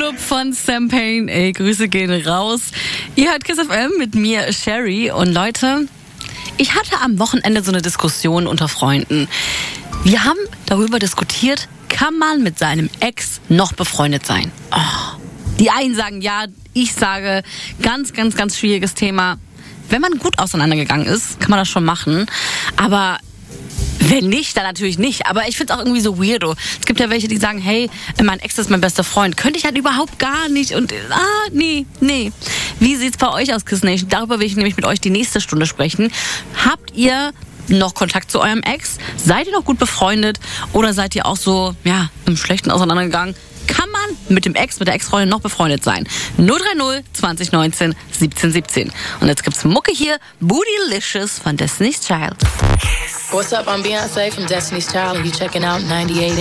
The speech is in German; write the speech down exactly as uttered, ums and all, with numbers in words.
Club von Sam Payne. Ey, Grüße gehen raus. Ihr hört Kiss F M mit mir, Sherry. Und Leute, ich hatte am Wochenende so eine Diskussion unter Freunden. Wir haben darüber diskutiert, kann man mit seinem Ex noch befreundet sein? Oh. Die einen sagen ja, ich sage, ganz, ganz, ganz schwieriges Thema. Wenn man gut auseinandergegangen ist, kann man das schon machen. Aber wenn nicht, dann natürlich nicht. Aber ich finde es auch irgendwie so weirdo. Es gibt ja welche, die sagen, hey, mein Ex ist mein bester Freund. Könnte ich halt überhaupt gar nicht. Und ah, nee, nee. Wie sieht's bei euch aus, Kiss Nation? Darüber will ich nämlich mit euch die nächste Stunde sprechen. Habt ihr noch Kontakt zu eurem Ex? Seid ihr noch gut befreundet? Oder seid ihr auch so, ja, im Schlechten auseinandergegangen? Kann man mit dem Ex, mit der Ex-Freundin noch befreundet sein? null drei null zwanzig neunzehn siebzehn siebzehn. Und jetzt gibt's Mucke hier, Bootylicious von Destiny's Child. What's up, I'm Beyonce from Destiny's Child and you checking out ninety-eight